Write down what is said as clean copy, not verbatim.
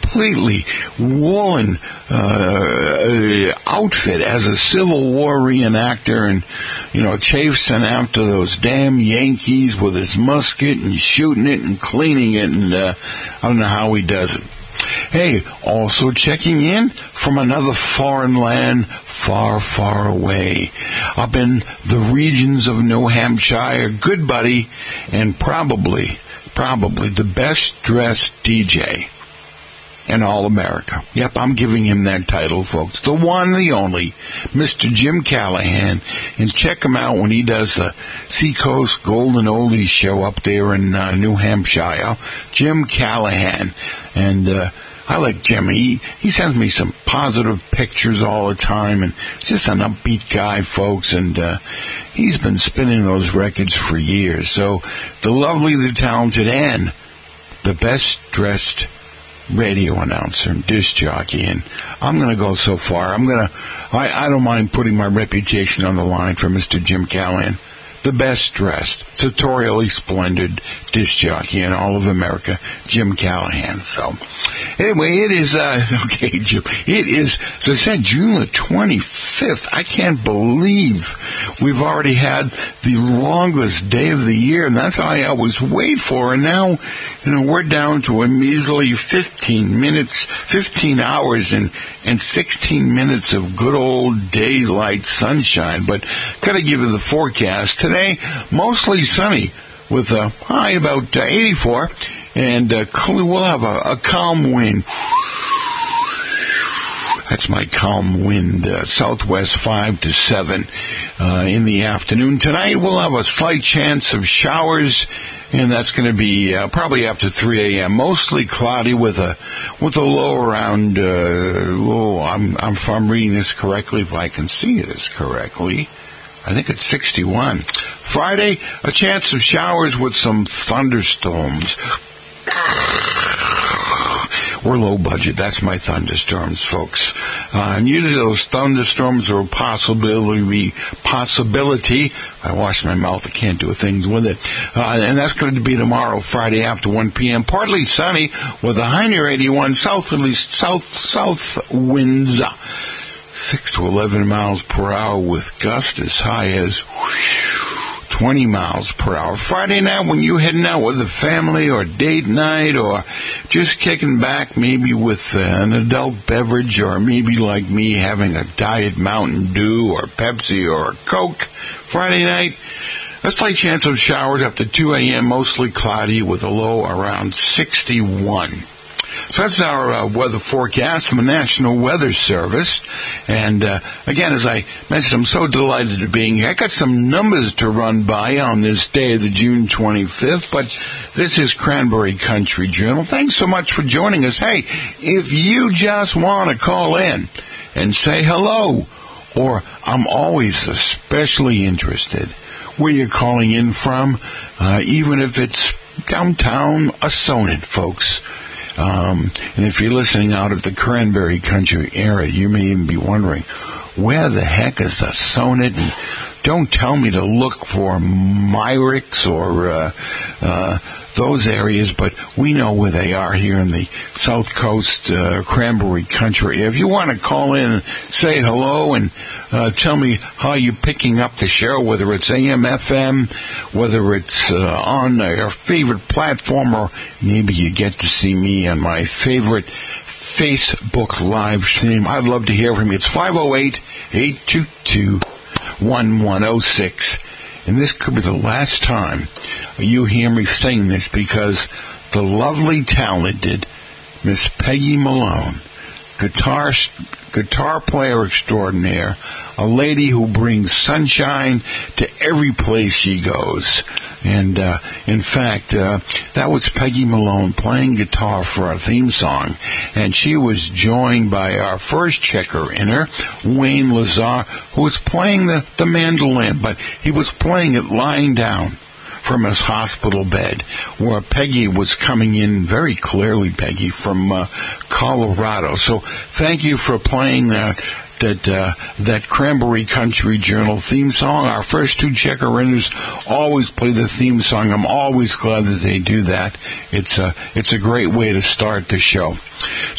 completely woolen outfit as a Civil War reenactor, and chasing after those damn Yankees with his musket and shooting it and cleaning it, and I don't know how he does it. Hey, also checking in from another foreign land far, far away. Up in the regions of New Hampshire, good buddy, and probably the best dressed DJ in all America. Yep, I'm giving him that title, folks. The one, the only, Mr. Jim Callahan. And check him out when he does the Seacoast Golden Oldies show up there in New Hampshire. Jim Callahan. And I like Jim. He sends me some positive pictures all the time, and just an upbeat guy, folks. And he's been spinning those records for years. So the lovely, the talented, and the best dressed radio announcer and disc jockey, and I'm going to go so far. I don't mind putting my reputation on the line for Mr. Jim Callahan, the best dressed, sartorially splendid disc jockey in all of America, Jim Callahan. So, anyway, it is, okay, Jim, it is, as I said, June the 25th. I can't believe we've already had the longest day of the year, and that's how I always wait for. And now, we're down to a measly 15 hours and 16 minutes of good old daylight sunshine. But gotta give you the forecast. Today, mostly sunny with a high about 84, and we'll have a calm wind. That's my calm wind, southwest 5 to 7 in the afternoon. Tonight we'll have a slight chance of showers, and that's going to be probably after 3 a.m. Mostly cloudy with a low around. If I'm reading this correctly, if I can see this correctly, I think it's 61. Friday, a chance of showers with some thunderstorms. We're low budget. That's my thunderstorms, folks. And usually those thunderstorms are a possibility. I wash my mouth. I can't do things with it. And that's going to be tomorrow, Friday after 1 p.m. Partly sunny with a high near 81. South winds 6 to 11 miles per hour with gusts as high as 20 miles per hour. Friday night when you're heading out with the family or date night or just kicking back maybe with an adult beverage, or maybe like me having a Diet Mountain Dew or Pepsi or a Coke. Friday night, a slight chance of showers up to 2 a.m., mostly cloudy with a low around 61. So that's our weather forecast from the National Weather Service. And again, as I mentioned, I'm so delighted to be here. I got some numbers to run by on this day of the June 25th, but this is Cranberry Country Journal. Thanks so much for joining us. Hey, if you just want to call in and say hello, or I'm always especially interested where you're calling in from, even if it's downtown Assonet, folks. And if you're listening out of the Cranberry Country area, you may even be wondering, where the heck is Assonet? And don't tell me to look for Myrick's or those areas, but we know where they are here in the South Coast Cranberry Country. If you want to call in and say hello and tell me how you're picking up the show, whether it's AM, FM, whether it's on your favorite platform, or maybe you get to see me on my favorite Facebook live stream, I'd love to hear from you. It's 508-822-1106. And this could be the last time you hear me sing this, because the lovely, talented Miss Peggy Malone, guitar player extraordinaire, a lady who brings sunshine to every place she goes. And in fact, that was Peggy Malone playing guitar for our theme song, and she was joined by our first checker inner, Wayne Lazar, who was playing the mandolin, but he was playing it lying down from his hospital bed, where Peggy was coming in very clearly, Peggy, from Colorado. So thank you for playing that Cranberry Country Journal theme song. Our first two checker-inners always play the theme song. I'm always glad that they do that. It's a great way to start the show.